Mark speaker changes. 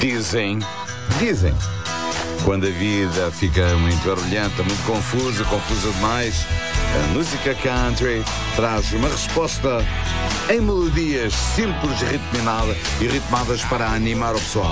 Speaker 1: Dizem. Quando a vida fica muito barulhenta, muito confusa demais, a música country traz uma resposta em melodias simples e ritmadas para animar o pessoal.